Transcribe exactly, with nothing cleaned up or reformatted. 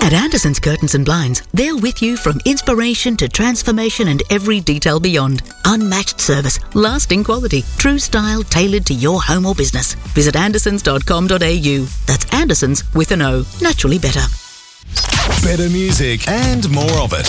At Anderson's Curtains and Blinds, they're with you from inspiration to transformation and every detail beyond. Unmatched service, lasting quality, true style tailored to your home or business. Visit andersons dot com dot a u. That's Andersons with an O. Naturally better. Better music and more of it